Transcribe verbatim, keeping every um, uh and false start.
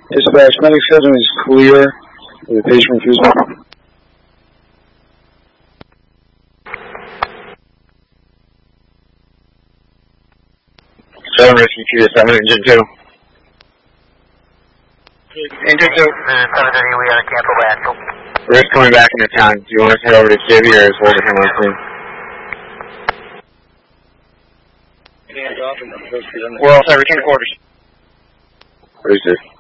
Dispatch, medic seven is clear for the patient refusal. seven rescue two to seven, engine two. Engine two. seven thirty, we got a camp over Asheville. Rick's coming back into town. Do you want us to head over to Kibby or is holding him on scene? We're all set, return to quarters. Rooster.